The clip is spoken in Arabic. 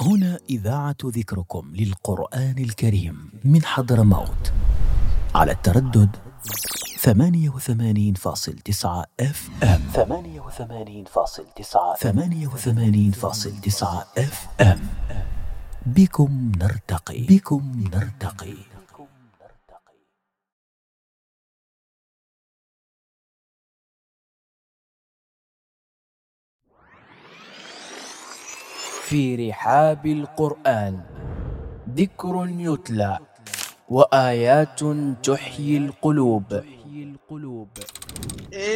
هنا إذاعة ذكركم للقرآن الكريم من حضرموت على التردد 88.9 FM. 88.9 FM. بكم نرتقي. في رحاب القرآن ذكر يتلى وآيات تحيي القلوب.